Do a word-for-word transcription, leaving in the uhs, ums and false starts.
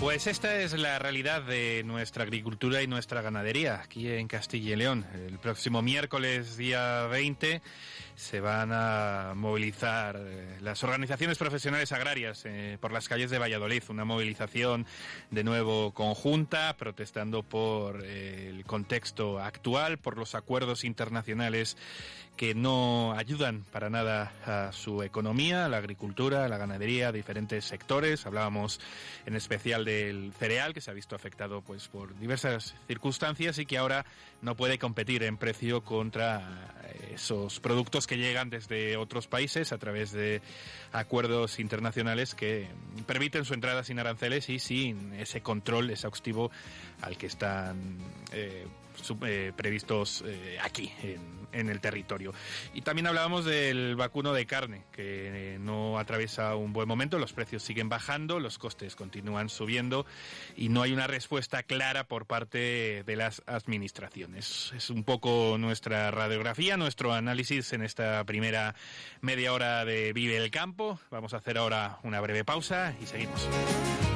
Pues esta es la realidad de nuestra agricultura y nuestra ganadería aquí en Castilla y León. El próximo miércoles, día veinte, se van a movilizar eh, las organizaciones profesionales agrarias eh, por las calles de Valladolid. Una movilización de nuevo conjunta, protestando por eh, el contexto actual, por los acuerdos internacionales que no ayudan para nada a su economía, a la agricultura, a la ganadería, a diferentes sectores. Hablábamos en especial del cereal, que se ha visto afectado pues por diversas circunstancias y que ahora no puede competir en precio contra esos productos que llegan desde otros países a través de acuerdos internacionales que permiten su entrada sin aranceles y sin ese control exhaustivo al que están eh, sub, eh, previstos eh, aquí en, en el territorio. Y también hablábamos del vacuno de carne, que eh, no atraviesa un buen momento, los precios siguen bajando, los costes continúan subiendo y no hay una respuesta clara por parte de las administraciones. Es un poco nuestra radiografía, nuestro análisis en esta primera media hora de Vive el Campo. Vamos a hacer ahora una breve pausa y seguimos.